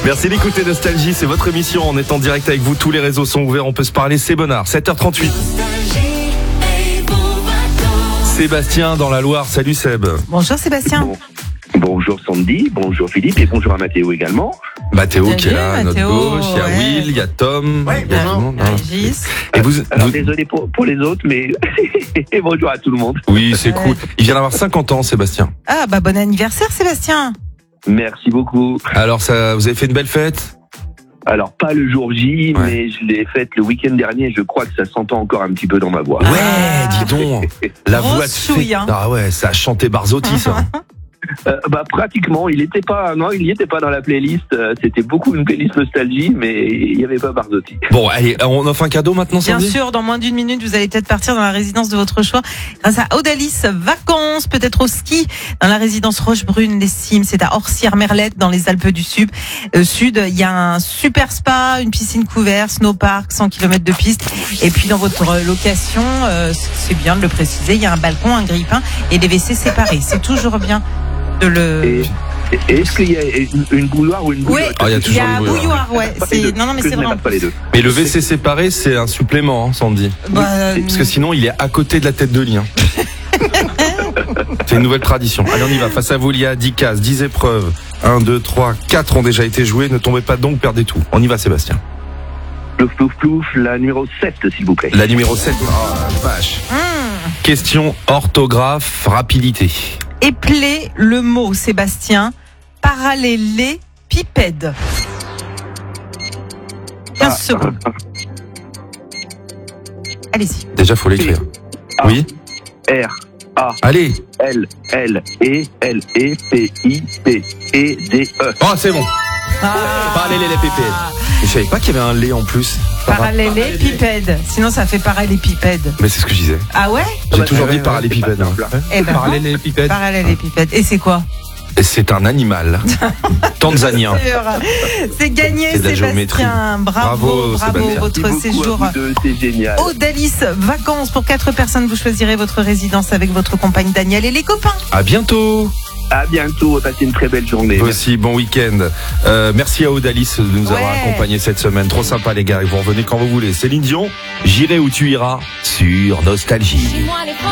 Merci d'écouter Nostalgie, c'est votre émission. On est en direct avec vous, tous les réseaux sont ouverts, on peut se parler, c'est Bonnard, 7h38. Sébastien dans la Loire, salut Seb. Bonjour Sébastien. Bonjour Sandy, bonjour Philippe et bonjour à Mathéo également. Mathéo qui est là, Mathéo, notre gauche, il y a ouais. Will, il y a Tom, il y a tout le monde. Hein. Régis. Et vous, Alors désolé pour les autres, mais bonjour à tout le monde. Oui, c'est cool. Il vient d'avoir 50 ans, Sébastien. Ah bah bon anniversaire Sébastien. Merci beaucoup. Alors ça, vous avez fait une belle fête? Alors pas le jour J, Ouais. mais je l'ai faite le week-end dernier. Je crois que ça s'entend encore un petit peu dans ma voix. Ouais, dis donc. La Grosse voix de chouille, fée. hein. Ah ouais, ça a chanté Barzotti, ça. Pratiquement, il y était pas dans la playlist. C'était beaucoup une playlist nostalgie, mais il n'y avait pas Barzotti. Bon, allez, on offre un cadeau maintenant, Bien Sandy? sûr, dans moins d'une minute, vous allez peut-être partir dans la résidence de votre choix grâce à Audalis Vacances, peut-être au ski dans la résidence Rochebrune, les Cimes. C'est à Orsières-Merlette dans les Alpes du Sud. Il y a un super spa, une piscine couverte, snowpark, 100 km de piste. Et puis dans votre location, c'est bien de le préciser, il y a un balcon, un grille-pain et des WC séparés. C'est toujours bien de le... Et est-ce qu'il y a une bouilloire ou une bouilloire? Oui, Ah, il y a toujours une bouilloire. bouilloire, ouais. Pas les deux, Non, mais que c'est je n'ai vraiment... pas les deux. Mais le WC séparé, c'est un supplément, hein, Sandy. Parce que sinon, il est à côté de la tête de lit. Hein. C'est une nouvelle tradition. Allez, on y va. Face à vous, il y a 10 cases, 10 épreuves. 1, 2, 3, 4 ont déjà été jouées. Ne tombez pas donc, perdez tout. On y va, Sébastien. Plouf, plouf, plouf, la numéro 7, s'il vous plaît. La numéro 7. Oh, la vache. Question orthographe, rapidité. Épeler le mot, Sébastien. Parallélépipède. 15 secondes. Allez-y. Déjà, faut l'écrire. Ah. Oui. R A Allez. L L E L E P I P E D E. Oh, c'est bon. Parallélépipède. Je savais pas qu'il y avait un lait en plus. Parallélépipède. Sinon, ça fait parallépipède. Mais c'est ce que je disais. Ah ouais? J'ai toujours dit parallélépipède. c'est pas simple, Hein. Eh ben, Parallélépipède. parallélépipède. Et c'est quoi? C'est un animal. Tanzanien. C'est gagné, C'est de la géométrie. Sébastien. Bravo, Sébastien. votre Merci beaucoup séjour. à vous deux, c'est génial. Audalis Vacances pour 4 personnes. Vous choisirez votre résidence avec votre compagne Daniel et les copains. À bientôt. À bientôt, passez une très belle journée. Vous aussi, bon week-end. Merci à Audalis de nous avoir Ouais. accompagnés cette semaine. Trop sympa les gars. Vous revenez quand vous voulez. Céline Dion, j'irai où tu iras sur Nostalgie.